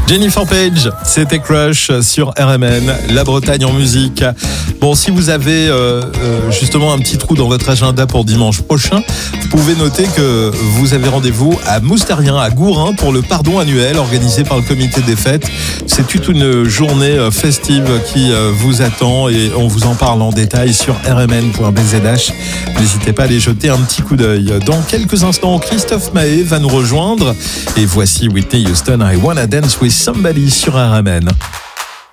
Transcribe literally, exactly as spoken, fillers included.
Jennifer Page, c'était Crush sur R M N, la Bretagne en musique. Bon, si vous avez euh, euh, justement un petit trou dans votre agenda pour dimanche prochain, vous pouvez noter que vous avez rendez-vous à Moustérien, à Gourin, pour le pardon annuel organisé par le comité des fêtes. C'est toute une journée festive qui vous attend et on vous en parle en détail sur r m n point b z h. N'hésitez pas à aller jeter un petit coup d'œil. Dans quelques instants, Christophe Maé va nous rejoindre et voici Whitney Houston, I Wanna Dance With Somebody sur R M N.